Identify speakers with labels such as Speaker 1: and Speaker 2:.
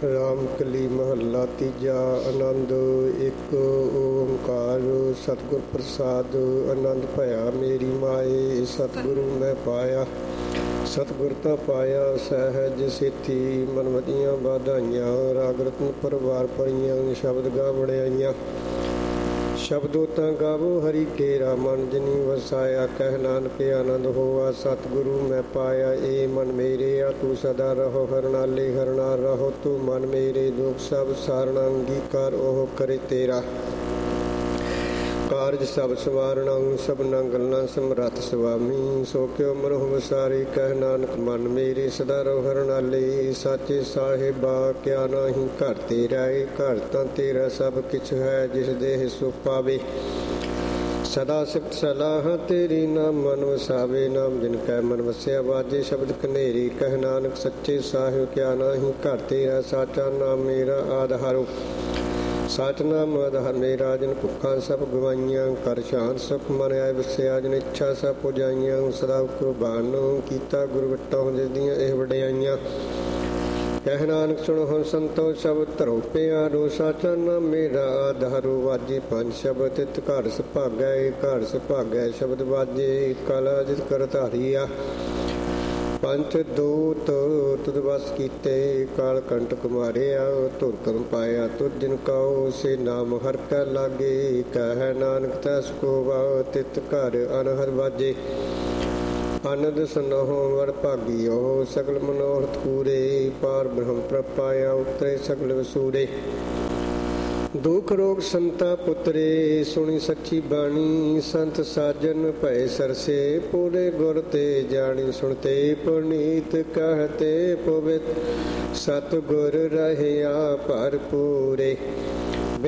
Speaker 1: ਰਾਮ ਕਲੀ ਮਹੱਲਾ ਤੀਜਾ। ਆਨੰਦ ਇੱਕ ਓੰਕਾਰ ਸਤਿਗੁਰ ਪ੍ਰਸਾਦ। ਆਨੰਦ ਭਇਆ ਮੇਰੀ ਮਾਏ, ਸਤਿਗੁਰੂ ਮੈਂ ਪਾਇਆ। ਸਤਿਗੁਰ ਤਾਂ ਪਾਇਆ ਸਹਿਜ ਸੇਤੀ, ਮਨ ਵਧੀਆਂ ਵਧਾਈਆਂ। ਰਾਗ ਰਤਨ ਪਰਵਾਰ ਪਰੀਆਂ, ਸ਼ਬਦ ਗਾ ਵਡਿਆਈਆਂ। ਸ਼ਬਦੋ ਤਾਂ ਗਾਵੋ ਹਰੀ ਕੇਰਾ, ਮਨ ਜਿਨੀ ਵਸਾਇਆ। ਕਹਿ ਨਾਨਕ ਆਨੰਦ ਹੋਆ, ਸਤਿਗੁਰੂ ਮੈਂ ਪਾਇਆ। ਏ ਮਨ ਮੇਰੇ ਆ ਤੂੰ ਸਦਾ ਰਹੋ, ਹਰਨਾਲੇ ਹਰਨਾਲ ਰਹੋ ਤੂੰ ਮਨ ਮੇਰੇ। ਦੁਖ ਸਭ ਸਾਰਣਾ ਅੰਗੀਕਾਰ ਉਹ ਕਰੇ ਤੇਰਾ। ਕਾਰਜ ਸਭ ਸਵਾਰਣਾ ਸਭਨਾ ਗੱਲਾਂ ਸਮਰੱਥ ਸੁਆਮੀ। ਸੋ ਕਿਉ ਮਰਹੁ ਵਸਾਰੇ, ਕਹਿ ਨਾਨਕ ਮਨ ਮੇਰੇ। ਸਦਾ ਰਹੋ ਹਰਨਾਲੇ ਸਾਚੇ ਸਾਹਿਬਾ, ਕਿਆ ਨਾਹੀ ਘਰ ਤੇਰਾ ਏ। ਘਰ ਤਾਂ ਤੇਰਾ ਸਭ ਕਿਛ ਹੈ, ਜਿਸ ਦੇਹ ਸੋ ਪਾਵੇ। ਸਦਾ ਸਿਫਤ ਸਲਾਹ ਤੇਰੀ, ਨਾਮ ਮਨ ਵਸਾਵੇ। ਨਾਮ ਜਿਨ ਕੈ ਮਨ ਵਸਿਆ, ਵਾਜੇ ਸ਼ਬਦ ਕਨੇਰੀ। ਕਹਿ ਨਾਨਕ ਸੱਚੇ ਸਾਹਿਬ, ਕਿਆ ਨਾਹੀ ਘਰ ਤੇਰਾ। ਸਾਚਾ ਨਾਮ ਮੇਰਾ ਆਧਾਰੋ, ਸਾਚ ਨਾਮ ਆਧਾਰ ਮੇਰਾ। ਜਿਨ ਭੁੱਖਾਂ ਸਭ ਗਵਾਈਆਂ, ਕਰ ਸ਼ਾਂਤ ਸੁਖ ਮਨ ਆਏ ਵਸਿਆ। ਜਿਨ ਇੱਛਾ ਸਭ ਪੁਜਾਈਆਂ, ਸਦਾ ਕੁਰਬਾਨ ਕੀਤਾ ਗੁਰ ਵਟੋਂ, ਜਿਸ ਦੀਆਂ ਇਹ ਵਡਿਆਈਆਂ। ਕਹਿ ਨਾਨਕ ਸੁਣੋ ਹੁਣ ਸੰਤੋ, ਸ਼ਬਦ ਧਰੋ ਪਿਆਰੋ। ਸਾਚਾ ਨਾਮ ਮੇਰਾ ਆਧਾਰੋ, ਵਾਜੇ ਪੰਜ ਸ਼ਬਦ ਤਿਤ ਘਰ ਸੁਭਾਗੈ। ਘਰ ਸੁਭਾਗੈ ਸ਼ਬਦ ਵਾਜੇ, ਕਲਾ ਜਿਤ ਕਰ ਧਾਰੀਆ। ਪੰਥ ਦੂਤ ਤੁਧ ਵਸ ਕੀਤੇ, ਕਾਲ ਕੰਟਕ ਮਾਰਿਆ। ਧੁਰ ਧਰਮ ਪਾਇਆ ਤੁਧ ਜਿਨ ਕਉ, ਸੇ ਨਾਮ ਹਰਿ ਕੈ ਲਾਗੇ। ਕਹਿ ਨਾਨਕ ਤੈਸ ਕੋ ਵਾਉ, ਤਿਤ ਘਰ ਅਨਹਦ ਵਾਜੇ। ਆਨੰਦ ਸੁਨਹੁ ਵਰ ਭਾਗਿਓ, ਸਗਲ ਮਨੋਰਥ ਪੂਰੇ। ਪਾਰ ਬ੍ਰਹਮ ਪ੍ਰਪਾਇਆ, ਉਤਰੇ ਸਗਲ ਵਸੂਰੇ। ਦੁਖ ਰੋਗ ਸੰਤਾ ਪੁੱਤਰੇ, ਸੁਣੀ ਸੱਚੀ ਬਾਣੀ। ਸੰਤ ਸਾਜਨ ਭਏ ਸਰਸੇ, ਪੂਰੇ ਗੁਰ ਤੇ ਜਾਣੀ। ਸੁਣਤੇ ਪੁਨੀਤ ਕਹਤੇ ਪਵਿੱਤ, ਸਤਿਗੁਰ ਰਹਿਆ ਭਰਪੂਰੇ।